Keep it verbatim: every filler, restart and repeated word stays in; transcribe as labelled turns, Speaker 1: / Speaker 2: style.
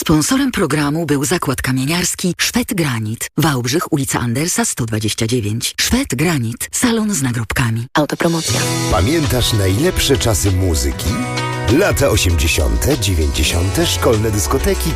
Speaker 1: Sponsorem programu był zakład kamieniarski Szwed Granit. Wałbrzych, ulica Andersa sto dwadzieścia dziewięć. Szwed Granit. Salon z nagrobkami.
Speaker 2: Autopromocja.
Speaker 3: Pamiętasz najlepsze czasy muzyki? Lata osiemdziesiąte, dziewięćdziesiąte, szkolne dyskoteki,